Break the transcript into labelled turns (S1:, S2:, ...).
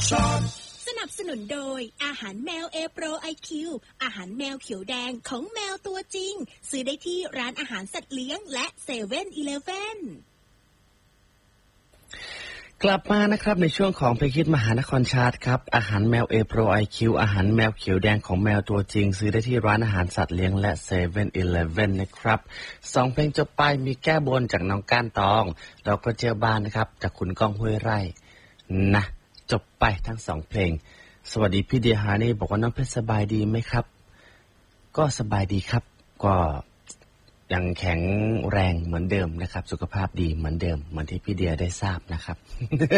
S1: สนับสนุนโดยอาหารแมวเอโปรไอคิวอาหารแมวเขียวแดงของแมวตัวจริงซื้อได้ที่ร้านอาหารสัตว์เลี้ยงและ7-Eleven
S2: กลับมานะครับในช่วงของเพลงฮิตมหานครชาร์ตครับอาหารแมวเอโปรไอคิวอาหารแมวเขียวแดงของแมวตัวจริงซื้อได้ที่ร้านอาหารสัตว์เลี้ยงและ7-Elevenนะครับ2เพลงจบไปมีแก้บนจากน้องก้านตองแล้วก็เจอบ้านนะครับจากคุณก้องห้วยไร่นะจบไปทั้ง2เพลงสวัสดีพี่เดียฮานี่บอกว่าน้องเพชรสบายดีไหมครับก็สบายดีครับก็ยังแข็งแรงเหมือนเดิมนะครับสุขภาพดีเหมือนเดิมเหมือนที่พี่เดียได้ทราบนะครับ